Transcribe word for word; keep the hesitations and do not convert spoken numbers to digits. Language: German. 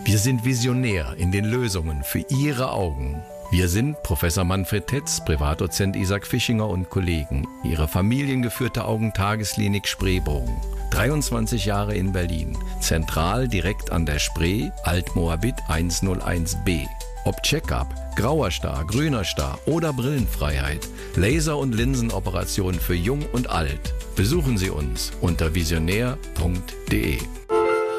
Wir sind visionär in den Lösungen für Ihre Augen. Wir sind Professor Manfred Tetz, Privatdozent Isaac Fischinger und Kollegen, Ihre familiengeführte Augentagesklinik Spreebogen. dreiundzwanzig Jahre in Berlin, zentral direkt an der Spree, Altmoabit hunderteins b. Ob Check-up, grauer Star, grüner Star oder Brillenfreiheit, Laser- und Linsenoperationen für Jung und Alt. Besuchen Sie uns unter visionär punkt de.